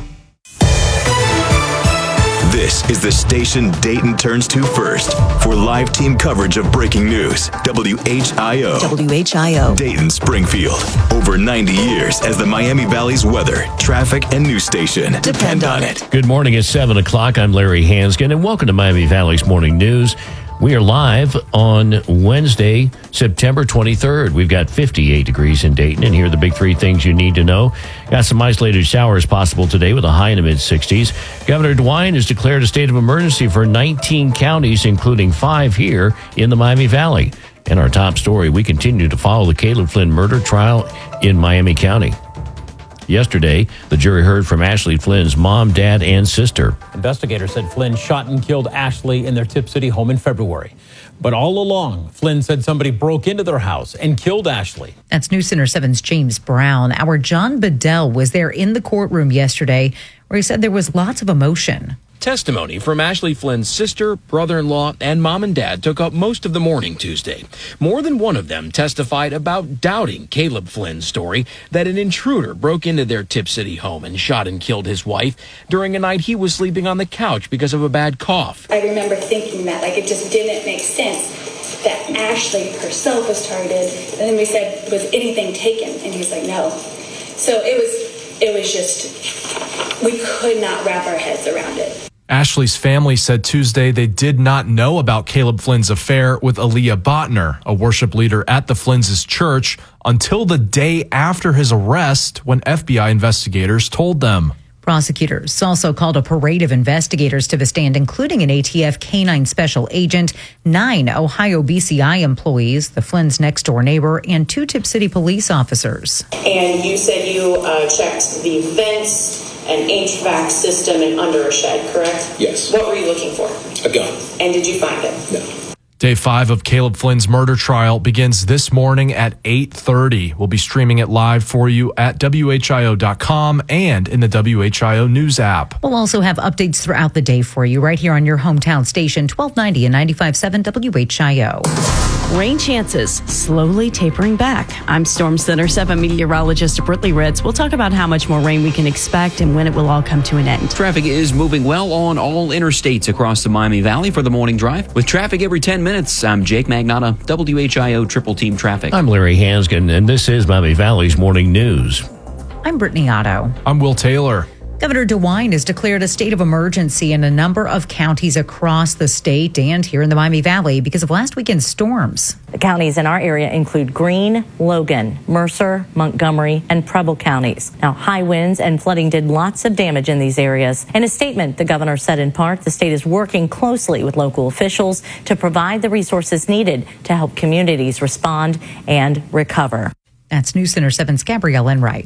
This is the station Dayton turns to first for live team coverage of breaking news. W H I O. W H I O. Dayton, Springfield. Over ninety years as the Miami Valley's weather, traffic, and news station. Depend on it. Good morning. It's seven o'clock. I'm Larry Hanskin, and welcome to Miami Valley's Morning News. We are live on Wednesday, September twenty-third. We've got fifty-eight degrees in Dayton, and here are the big three things you need to know. Got some isolated showers possible today with a high in the mid-sixties. Governor DeWine has declared a state of emergency for nineteen counties, including five here in the Miami Valley. And our top story, we continue to follow the Caleb Flynn murder trial in Miami County. Yesterday, the jury heard from Ashley Flynn's mom, dad, and sister. Investigators said Flynn shot and killed Ashley in their Tip City home in February. But all along, Flynn said somebody broke into their house and killed Ashley. That's News Center seven's James Brown. Our John Bedell was there in the courtroom yesterday where he said there was lots of emotion. Testimony from Ashley Flynn's sister, brother-in-law, and mom and dad took up most of the morning Tuesday. More than one of them testified about doubting Caleb Flynn's story that an intruder broke into their Tip City home and shot and killed his wife during a night he was sleeping on the couch because of a bad cough. I remember thinking that, like, it just didn't make sense that Ashley herself was targeted. And then we said, was anything taken? And he's like, no. So it was, it was just, we could not wrap our heads around it. Ashley's family said Tuesday they did not know about Caleb Flynn's affair with Aaliyah Botner, a worship leader at the Flynn's church, until the day after his arrest when F B I investigators told them. Prosecutors also called a parade of investigators to the stand, including an A T F K nine special agent, nine Ohio B C I employees, the Flynn's next-door neighbor, and two Tip City police officers. And you said you uh, checked the vents, an H V A C system, and under a shed, correct? Yes. What were you looking for? A gun. And did you find it? No. Day five of Caleb Flynn's murder trial begins this morning at eight thirty. We'll be streaming it live for you at W H I O dot com and in the W H I O News app. We'll also have updates throughout the day for you right here on your hometown station, twelve ninety and ninety-five point seven W H I O. Rain chances slowly tapering back. I'm Storm Center seven meteorologist Britley Ritz. We'll talk about how much more rain we can expect and when it will all come to an end. Traffic is moving well on all interstates across the Miami Valley for the morning drive. With traffic every ten minutes, I'm Jake Magnotta, W H I O Triple Team Traffic. I'm Larry Hanskin, and this is Miami Valley's Morning News. I'm Brittany Otto. I'm Will Taylor. Governor DeWine has declared a state of emergency in a number of counties across the state and here in the Miami Valley because of last weekend's storms. The counties in our area include Greene, Logan, Mercer, Montgomery, and Preble counties. Now, high winds and flooding did lots of damage in these areas. In a statement, the governor said in part the state is working closely with local officials to provide the resources needed to help communities respond and recover. That's News Center seven's Gabrielle Enright.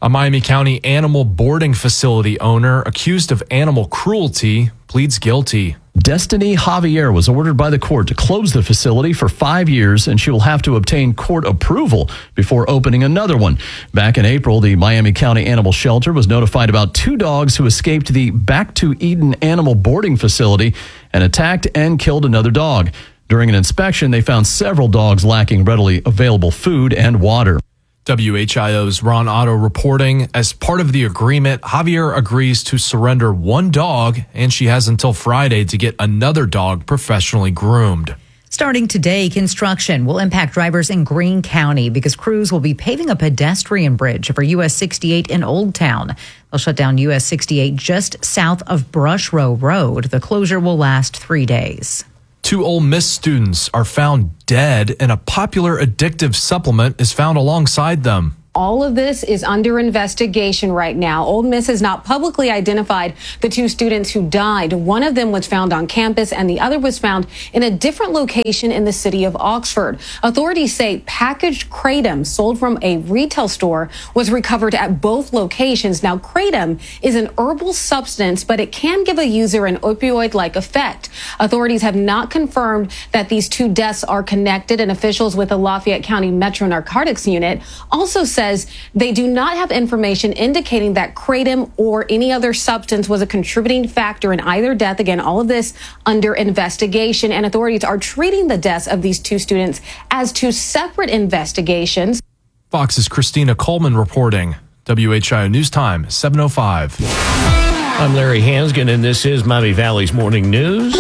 A Miami County animal boarding facility owner accused of animal cruelty pleads guilty. Destiny Javier was ordered by the court to close the facility for five years, and she will have to obtain court approval before opening another one. Back in April, the Miami County Animal Shelter was notified about two dogs who escaped the Back to Eden animal boarding facility and attacked and killed another dog. During an inspection, they found several dogs lacking readily available food and water. W H I O's Ron Otto reporting, as part of the agreement, Javier agrees to surrender one dog, and she has until Friday to get another dog professionally groomed. Starting today, construction will impact drivers in Greene County because crews will be paving a pedestrian bridge over U S sixty-eight in Old Town. They'll shut down U S sixty-eight just south of Brush Row Road. The closure will last three days. Two Ole Miss students are found dead, and a popular addictive supplement is found alongside them. All of this is under investigation right now. Ole Miss has not publicly identified the two students who died. One of them was found on campus and the other was found in a different location in the city of Oxford. Authorities say packaged kratom sold from a retail store was recovered at both locations. Now, kratom is an herbal substance, but it can give a user an opioid-like effect. Authorities have not confirmed that these two deaths are connected, and officials with the Lafayette County Metro Narcotics Unit also said says they do not have information indicating that kratom or any other substance was a contributing factor in either death. Again, all of this under investigation, and authorities are treating the deaths of these two students as two separate investigations. Fox's Christina Coleman reporting. W H I O News Time, seven oh five. I'm Larry Hansgen, and this is Miami Valley's Morning News.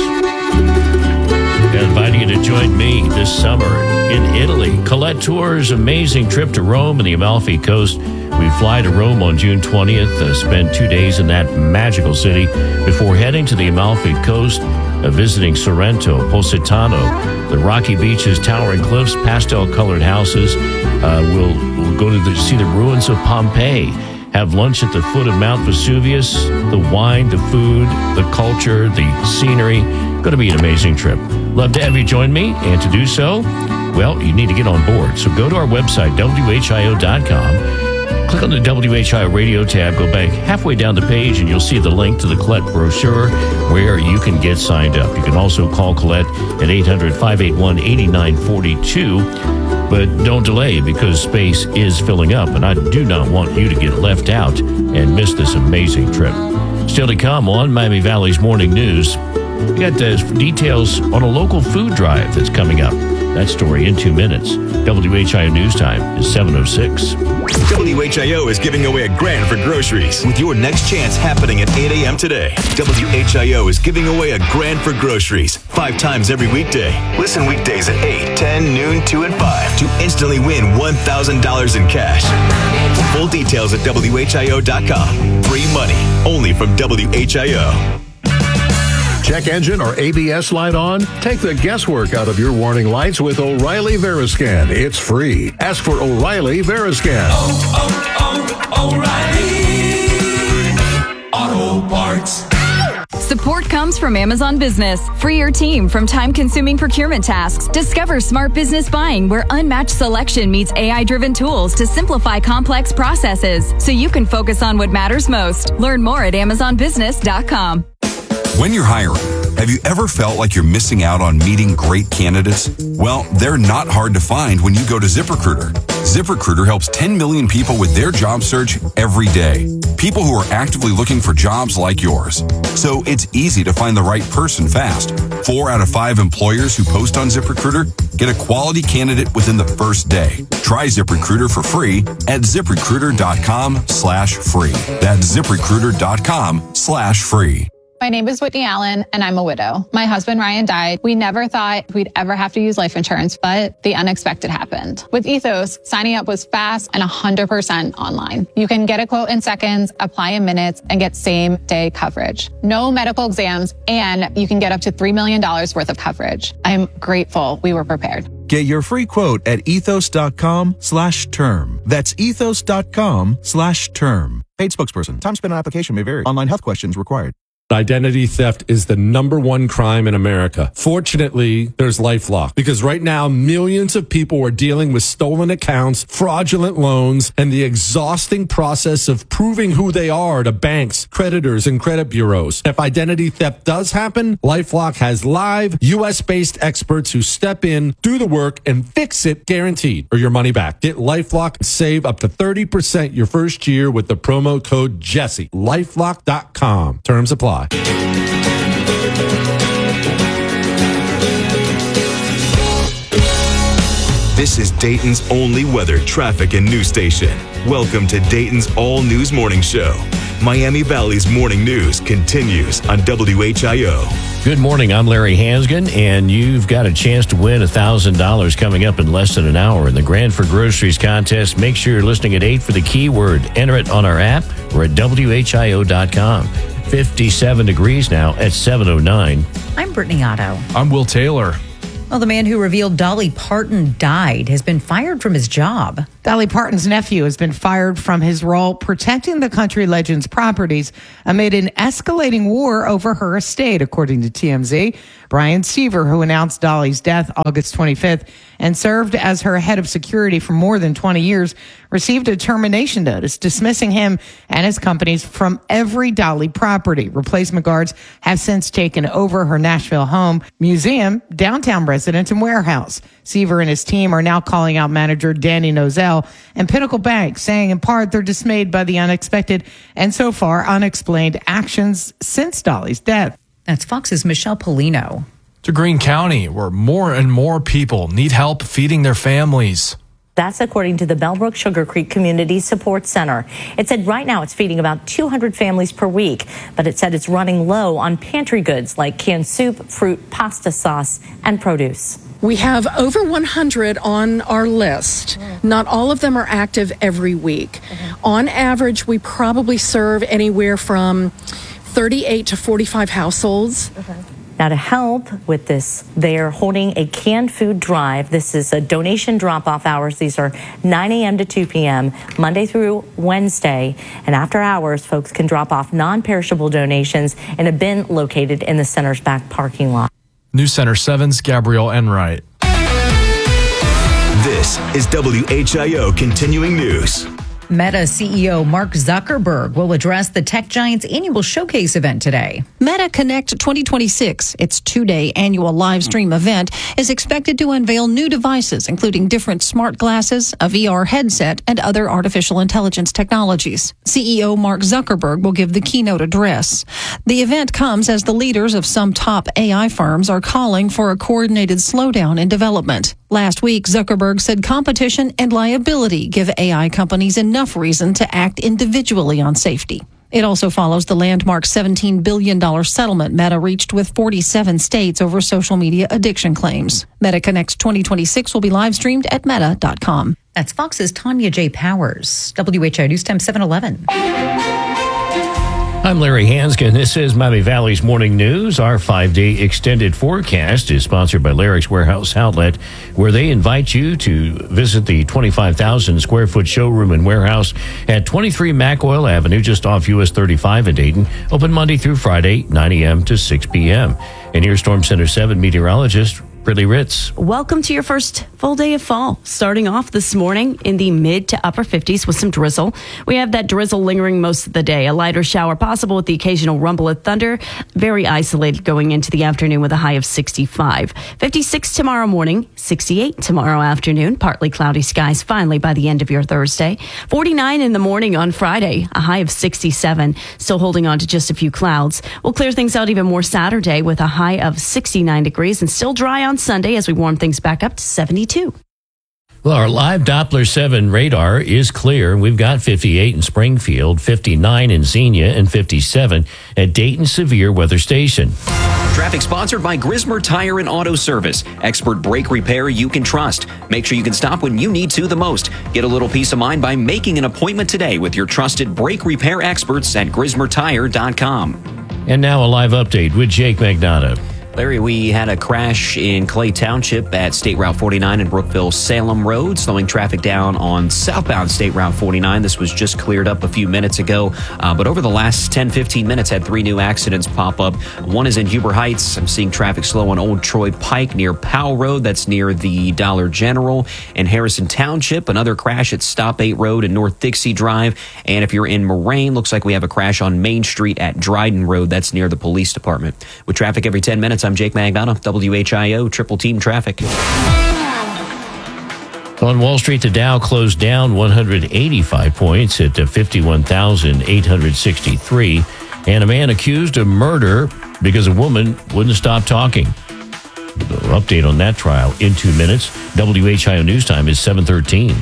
I invite you to join me this summer in Italy. Colette Tour's amazing trip to Rome and the Amalfi Coast. We fly to Rome on June twentieth, uh, spend two days in that magical city before heading to the Amalfi Coast, uh, visiting Sorrento, Positano, the rocky beaches, towering cliffs, pastel-colored houses. Uh, we'll, we'll go to the, see the ruins of Pompeii, have lunch at the foot of Mount Vesuvius, the wine, the food, the culture, the scenery. Going to be an amazing trip. Love to have you join me, and to do so, well, you need to get on board. So go to our website, W H I O dot com, click on the W H I O radio tab, go back halfway down the page, and you'll see the link to the Colette brochure where you can get signed up. You can also call Colette at eight hundred, five eight one, eight nine four two. But don't delay, because space is filling up, and I do not want you to get left out and miss this amazing trip. Still to come on Miami Valley's Morning News, we got the details on a local food drive that's coming up. That story in two minutes. W H I O News Time is seven oh six. W H I O is giving away a grand for groceries with your next chance happening at eight a.m. today. W H I O is giving away a grand for groceries five times every weekday. Listen weekdays at eight, ten, noon, two, and five to instantly win one thousand dollars in cash. Full details at W H I O dot com. Free money only from W H I O. Check engine or A B S light on? Take the guesswork out of your warning lights with O'Reilly Veriscan. It's free. Ask for O'Reilly Veriscan. Oh, oh, oh, O'Reilly Auto Parts. Support comes from Amazon Business. Free your team from time-consuming procurement tasks. Discover smart business buying, where unmatched selection meets A I-driven tools to simplify complex processes, so you can focus on what matters most. Learn more at amazon business dot com. When you're hiring, have you ever felt like you're missing out on meeting great candidates? Well, they're not hard to find when you go to ZipRecruiter. ZipRecruiter helps ten million people with their job search every day. People who are actively looking for jobs like yours. So it's easy to find the right person fast. Four out of five employers who post on ZipRecruiter get a quality candidate within the first day. Try ZipRecruiter for free at ZipRecruiter.com slash free. That's ZipRecruiter.com slash free. My name is Whitney Allen, and I'm a widow. My husband, Ryan, died. We never thought we'd ever have to use life insurance, but the unexpected happened. With Ethos, signing up was fast and one hundred percent online. You can get a quote in seconds, apply in minutes, and get same-day coverage. No medical exams, and you can get up to three million dollars worth of coverage. I'm grateful we were prepared. Get your free quote at ethos.com slash term. That's ethos.com slash term. Paid spokesperson. Time spent on application may vary. Online health questions required. identity theft is the number one crime in America. Fortunately, there's LifeLock, because right now millions of people are dealing with stolen accounts, fraudulent loans, and the exhausting process of proving who they are to banks, creditors, and credit bureaus. If identity theft does happen, LifeLock has live U S-based experts who step in, do the work, and fix it guaranteed, or your money back. Get LifeLock and save up to thirty percent your first year with the promo code Jesse. LifeLock dot com. Terms apply. This is Dayton's only weather, traffic, and news station. Welcome to Dayton's All News Morning Show. Miami Valley's morning news continues on W H I O. Good morning. I'm Larry Hansgen, and you've got a chance to win one thousand dollars coming up in less than an hour in the Grand for Groceries contest. Make sure you're listening at eight for the keyword. Enter it on our app or at W H I O dot com. fifty-seven degrees now at seven oh nine. I'm Brittany Otto. I'm Will Taylor. Well, the man who revealed Dolly Parton died has been fired from his job. Dolly Parton's nephew has been fired from his role protecting the country legend's properties amid an escalating war over her estate, according to T M Z. Brian Seaver, who announced Dolly's death August twenty-fifth and served as her head of security for more than twenty years, received a termination notice dismissing him and his companies from every Dolly property. Replacement guards have since taken over her Nashville home, museum, downtown residence, and warehouse. Seaver and his team are now calling out manager Danny Nozell and Pinnacle Bank, saying in part they're dismayed by the unexpected and so far unexplained actions since Dolly's death. That's Fox's Michelle Polino. To Greene County, where more and more people need help feeding their families. That's according to the Bellbrook Sugar Creek Community Support Center. It said right now it's feeding about two hundred families per week, but it said it's running low on pantry goods like canned soup, fruit, pasta sauce, and produce. We have over one hundred on our list. Not all of them are active every week. Mm-hmm. On average, we probably serve anywhere from thirty-eight to forty-five households. Okay. Now, to help with this, they're holding a canned food drive. This is a donation drop-off hours. These are nine a.m. to two p.m., Monday through Wednesday. And after hours, folks can drop off non-perishable donations in a bin located in the center's back parking lot. News Center seven's Gabrielle Enright. This is W H I O Continuing News. Meta C E O Mark Zuckerberg will address the tech giant's annual showcase event today. Meta Connect twenty twenty-six, its two-day annual live stream event, is expected to unveil new devices, including different smart glasses, a V R headset, and other artificial intelligence technologies. C E O Mark Zuckerberg will give the keynote address. The event comes as the leaders of some top A I firms are calling for a coordinated slowdown in development. Last week, Zuckerberg said competition and liability give A I companies enough reason to act individually on safety. It also follows the landmark seventeen billion dollars settlement Meta reached with forty-seven states over social media addiction claims. Meta Connect twenty twenty-six will be live streamed at meta dot com. That's Fox's Tanya J. Powers. W H I O News Time seven eleven. I'm Larry Hansgen. This is Miami Valley's Morning News. Our five-day extended forecast is sponsored by Larry's Warehouse Outlet, where they invite you to visit the twenty-five thousand square foot showroom and warehouse at twenty-three Mack-Oil Avenue, just off U S thirty-five in Dayton. Open Monday through Friday, nine a.m. to six p.m. And here's Storm Center seven meteorologist Brittany Ritz. Welcome to your first full day of fall. Starting off this morning in the mid to upper fifties with some drizzle. We have that drizzle lingering most of the day. A lighter shower possible with the occasional rumble of thunder. Very isolated going into the afternoon with a high of sixty-five. fifty-six tomorrow morning, sixty-eight tomorrow afternoon. Partly cloudy skies finally by the end of your Thursday. forty-nine in the morning on Friday, a high of sixty-seven. Still holding on to just a few clouds. We'll clear things out even more Saturday with a high of sixty-nine degrees and still dry on Sunday as we warm things back up to seventy-two. Well, our live Doppler seven radar is clear. We've got fifty-eight in Springfield, fifty-nine in Xenia, and fifty-seven at Dayton Severe Weather Station. Traffic sponsored by Grismer Tire and Auto Service. Expert brake repair you can trust. Make sure you can stop when you need to the most. Get a little peace of mind by making an appointment today with your trusted brake repair experts at grismer tire dot com. And now a live update with Jake Magnato. Larry, we had a crash in Clay Township at State Route forty-nine and Brookville Salem Road, slowing traffic down on southbound State Route forty-nine. This was just cleared up a few minutes ago, uh, but over the last ten, fifteen minutes, had three new accidents pop up. One is in Huber Heights. I'm seeing traffic slow on Old Troy Pike near Powell Road. That's near the Dollar General. In Harrison Township, another crash at Stop eight Road and North Dixie Drive. And if you're in Moraine, looks like we have a crash on Main Street at Dryden Road. That's near the police department. With traffic every ten minutes, I'm Jake Magnano, W H I O, Triple Team Traffic. On Wall Street, the Dow closed down one hundred eighty-five points at fifty-one thousand eight hundred sixty-three. And a man accused of murder because a woman wouldn't stop talking. Update on that trial in two minutes. W H I O News Time is seven thirteen.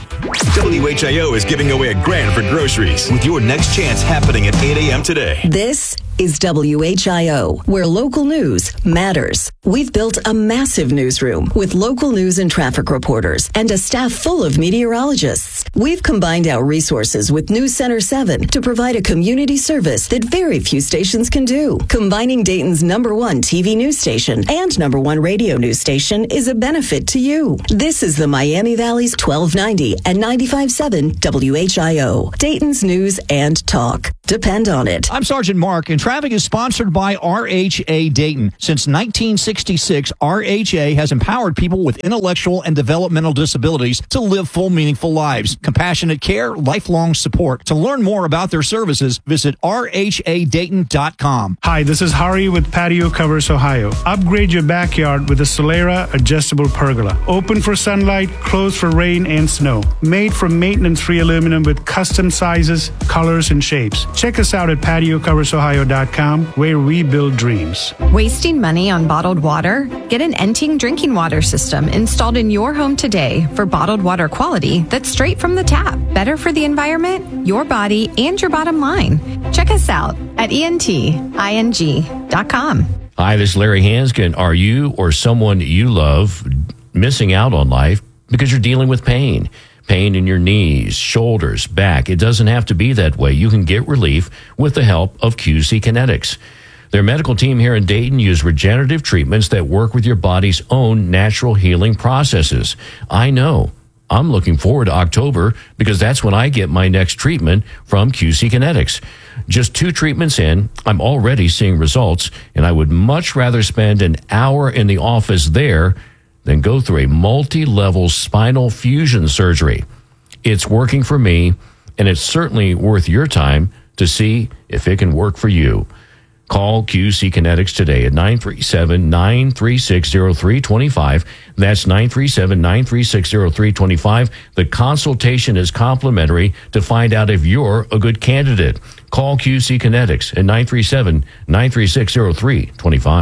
W H I O is giving away a grand for groceries with your next chance happening at eight a.m. today. This is W H I O, where local news matters. We've built a massive newsroom with local news and traffic reporters and a staff full of meteorologists. We've combined our resources with News Center seven to provide a community service that very few stations can do. Combining Dayton's number one T V news station and number one radio news station is a benefit to you. This is the Miami Valley's twelve ninety and ninety-five point seven W H I O, Dayton's news and talk. Depend on it. I'm Sergeant Mark, and traffic is sponsored by R H A Dayton. Since nineteen sixty-six, R H A has empowered people with intellectual and developmental disabilities to live full, meaningful lives. Compassionate care, lifelong support. To learn more about their services, visit R H A Dayton dot com. Hi, this is Hari with Patio Covers Ohio. Upgrade your backyard with a Solera adjustable pergola. Open for sunlight, closed for rain and snow. Made from maintenance-free aluminum with custom sizes, colors, and shapes. Check us out at patio covers ohio dot com, where we build dreams. Wasting money on bottled water? Get an Enting drinking water system installed in your home today for bottled water quality that's straight from the tap. Better for the environment, your body, and your bottom line. Check us out at E N T I N G dot com. Hi, this is Larry Hanskin. Are you or someone you love missing out on life because you're dealing with pain? Pain in your knees, shoulders, back. It doesn't have to be that way. You can get relief with the help of Q C Kinetics. Their medical team here in Dayton use regenerative treatments that work with your body's own natural healing processes. I know. I'm looking forward to October because that's when I get my next treatment from Q C Kinetics. Just two treatments in, I'm already seeing results, and I would much rather spend an hour in the office there than go through a multi-level spinal fusion surgery. It's working for me, and it's certainly worth your time to see if it can work for you. Call Q C Kinetics today at nine three seven, nine three six, zero three two five. That's nine three seven, nine three six, zero three two five. The consultation is complimentary to find out if you're a good candidate. Call Q C Kinetics at nine three seven, nine three six, zero three two five.